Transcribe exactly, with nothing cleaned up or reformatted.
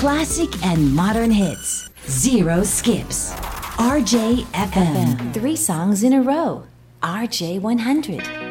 Classic and modern hits. Zero skips. R J F M. Three songs in a row. R J one hundred.